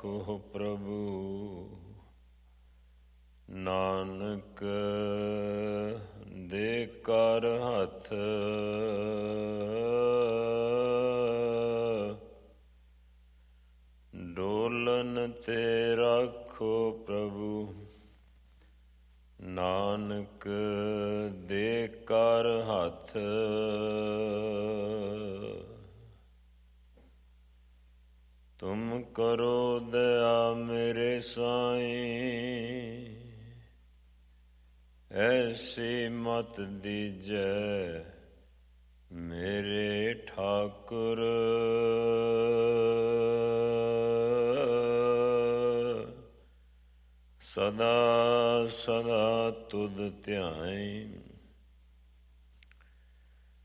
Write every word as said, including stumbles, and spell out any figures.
ਰਾਖੋ ਪ੍ਰਭੂ, ਨਾਨਕ ਦੇ ਕਰ ਹੱਥ। ਡੋਲਨ ਤੇ ਰਾਖੋ ਪ੍ਰਭੂ, ਨਾਨਕ ਦੇ ਕਰ ਹੱਥ। ਤੁਮ ਕਰੋ ਦਇਆ ਮੇਰੇ ਸਾਈਂ, ਐਸੀ ਮਤ ਦੀਜੈ ਮੇਰੇ ਠਾਕੁਰ। ਸਦਾ ਸਦਾ ਤੁਧ ਧਿਆਇ,